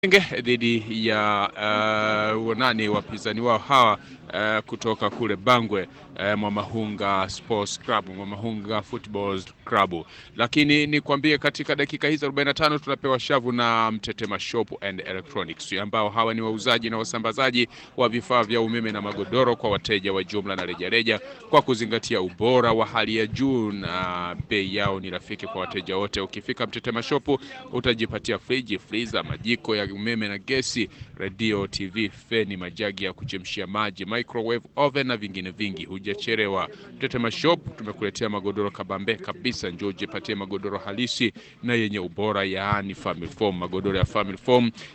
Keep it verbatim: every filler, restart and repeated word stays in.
dhidi ya uh, wanani wapinzani wao hawa uh, kutoka kule Bangwe, uh, Mwamahunga Sports Club, Mwamahunga Football Club. Lakini nikwambie katika dakika hizi arobaini na tano tunapewa shavu na Mtetema Shop and Electronics, ambao hawa ni wauzaji na wasambazaji wa vifaa vya umeme na magodoro kwa wateja wa jumla na rejareja, kwa kuzingatia ubora wa hali ya juu na bei yao ni rafiki kwa wateja wote. Ukifika Mtetema Shop utajipatia friji, freezer, majiko ya umeme na gesi, radio, T V, feni, majagi ya kuchemshia maji, microwave oven na vingine vingi. Hujachelewa. Mtetema Shop tumekuletea magodoro kabambe kabisa. Njoo ujipatie magodoro halisi na yenye ubora, yaani family foam. Magodoro ya family foam